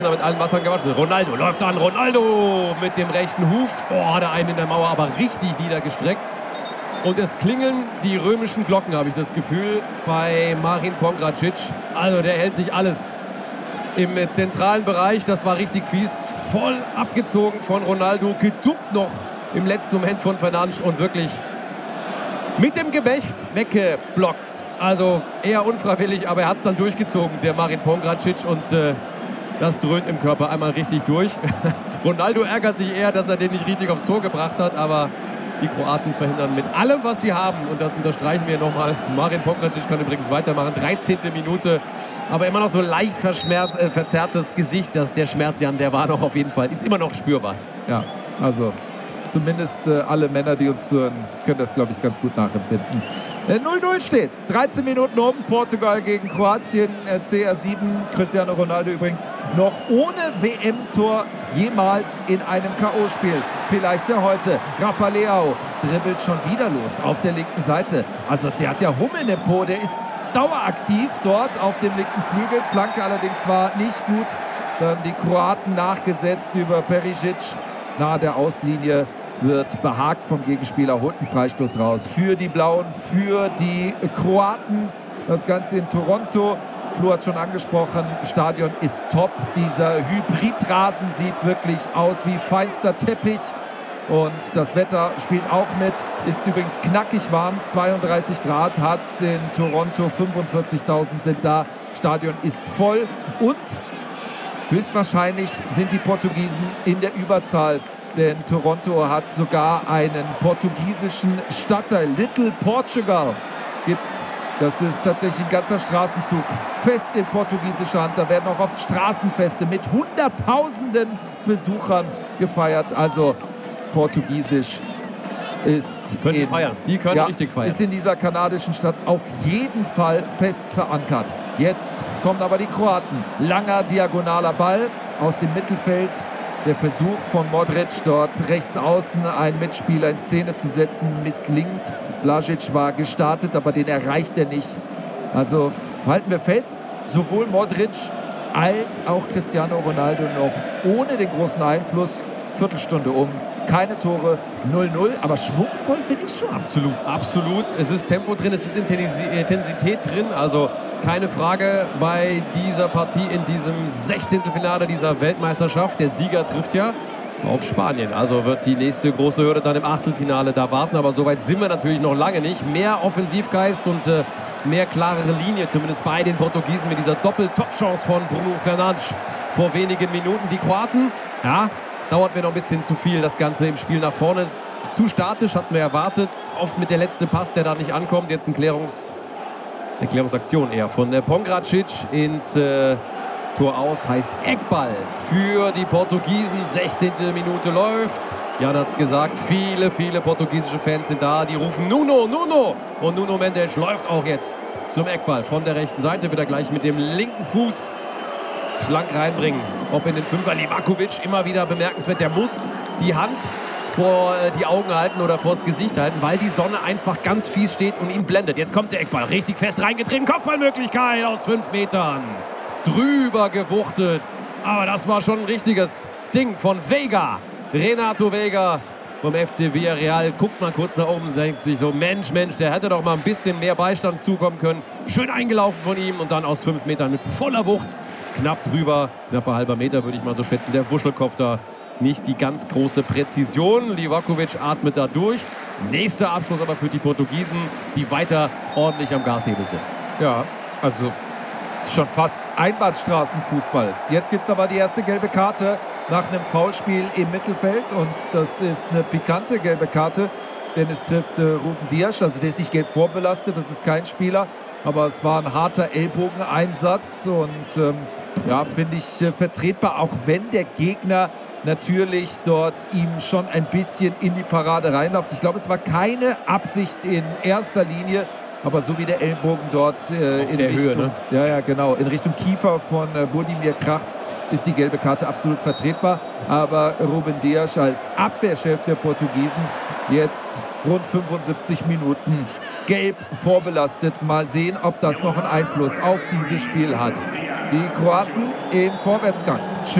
mit allen Wassern gewaschen. Ronaldo läuft an. Ronaldo mit dem rechten Huf. Oh, hat er einen in der Mauer aber richtig niedergestreckt. Und es klingeln die römischen Glocken, habe ich das Gefühl, bei Marin Pongracic. Also der hält sich alles im zentralen Bereich. Das war richtig fies. Voll abgezogen von Ronaldo. Geduckt noch im letzten Moment von Fernandes und wirklich mit dem Gemächt weggeblockt. Also eher unfreiwillig, aber er hat es dann durchgezogen, der Marin Pongracic. Und das dröhnt im Körper einmal richtig durch. Ronaldo ärgert sich eher, dass er den nicht richtig aufs Tor gebracht hat, aber die Kroaten verhindern mit allem, was sie haben. Und das unterstreichen wir nochmal. Marin Pongracic kann übrigens weitermachen. 13. Minute. Aber immer noch so leicht verzerrtes Gesicht. Der Schmerz, Jan, der war noch auf jeden Fall. Ist immer noch spürbar. Ja, also zumindest alle Männer, die uns zuhören, können das, glaube ich, ganz gut nachempfinden. 0-0 steht's. 13 Minuten um. Portugal gegen Kroatien. CR7. Cristiano Ronaldo übrigens noch ohne WM-Tor jemals in einem K.O.-Spiel. Vielleicht ja heute. Rafa Leao dribbelt schon wieder los auf der linken Seite. Also der hat ja Hummeln im Po. Der ist daueraktiv dort auf dem linken Flügel. Flanke allerdings war nicht gut. Dann die Kroaten nachgesetzt über Perisic. Nahe der Auslinie wird behagt vom Gegenspieler, holt einen Freistoß raus. Für die Blauen, für die Kroaten. Das Ganze in Toronto. Flo hat schon angesprochen, Stadion ist top. Dieser Hybridrasen sieht wirklich aus wie feinster Teppich. Und das Wetter spielt auch mit. Ist übrigens knackig warm. 32 Grad hat es in Toronto. 45.000 sind da. Stadion ist voll. Und höchstwahrscheinlich sind die Portugiesen in der Überzahl. Denn Toronto hat sogar einen portugiesischen Stadtteil. Little Portugal gibt's. Das ist tatsächlich ein ganzer Straßenzug. Fest in portugiesischer Hand. Da werden auch oft Straßenfeste mit Hunderttausenden Besuchern gefeiert. Also Portugiesisch ist Die können richtig feiern. Ist in dieser kanadischen Stadt auf jeden Fall fest verankert. Jetzt kommen aber die Kroaten. Langer diagonaler Ball aus dem Mittelfeld. Der Versuch von Modric dort rechts außen einen Mitspieler in Szene zu setzen misslingt. Blažić war gestartet, aber den erreicht er nicht. Also halten wir fest, sowohl Modric als auch Cristiano Ronaldo noch ohne den großen Einfluss. Viertelstunde um. Keine Tore, 0-0, aber schwungvoll finde ich schon. Absolut, absolut. Es ist Tempo drin, es ist Intensität drin. Also keine Frage bei dieser Partie in diesem 16. Finale dieser Weltmeisterschaft. Der Sieger trifft ja auf Spanien. Also wird die nächste große Hürde dann im Achtelfinale da warten. Aber so weit sind wir natürlich noch lange nicht. Mehr Offensivgeist und mehr klarere Linie, zumindest bei den Portugiesen mit dieser Doppel-Top-Chance von Bruno Fernandes vor wenigen Minuten. Die Kroaten, ja, dauert mir noch ein bisschen zu viel, das Ganze im Spiel nach vorne. Zu statisch, hatten wir erwartet. Oft mit der letzte Pass, der da nicht ankommt. Jetzt eine Klärungsaktion eher von Pongracic ins Tor aus. Heißt Eckball für die Portugiesen. 16. Minute läuft. Jan hat es gesagt, viele portugiesische Fans sind da. Die rufen Nuno, Nuno. Und Nuno Mendes läuft auch jetzt zum Eckball von der rechten Seite. Wieder gleich mit dem linken Fuß schlank reinbringen. Ob in den Fünfer. Livakovic immer wieder bemerkenswert. Der muss die Hand vor die Augen halten oder vors Gesicht halten, weil die Sonne einfach ganz fies steht und ihn blendet. Jetzt kommt der Eckball. Richtig fest reingetreten. Kopfballmöglichkeit aus 5 Metern. Drüber gewuchtet. Aber das war schon ein richtiges Ding von Veiga. Renato Veiga vom FC Villarreal. Guckt mal kurz nach oben, denkt sich so, Mensch, der hätte doch mal ein bisschen mehr Beistand zukommen können. Schön eingelaufen von ihm und dann aus 5 Metern mit voller Wucht. Knapp drüber, knapper halber Meter würde ich mal so schätzen. Der Wuschelkopf da nicht die ganz große Präzision. Livakovic atmet da durch. Nächster Abschluss aber für die Portugiesen, die weiter ordentlich am Gashebel sind. Ja, also schon fast Einbahnstraßenfußball. Jetzt gibt es aber die erste gelbe Karte nach einem Foulspiel im Mittelfeld. Und das ist eine pikante gelbe Karte, denn es trifft Ruben Dias. Also der ist nicht gelb vorbelastet, das ist kein Spieler. Aber es war ein harter Ellbogeneinsatz und ja, finde ich vertretbar, auch wenn der Gegner natürlich dort ihm schon ein bisschen in die Parade reinläuft. Ich glaube, es war keine Absicht in erster Linie, aber so wie der Ellbogen dort in der Richtung, Höhe, ne? Ja, genau, in Richtung Kiefer von Budimir kracht, ist die gelbe Karte absolut vertretbar. Aber Ruben Dias als Abwehrchef der Portugiesen jetzt rund 75 Minuten gelb vorbelastet. Mal sehen, ob das noch einen Einfluss auf dieses Spiel hat. Die Kroaten im Vorwärtsgang.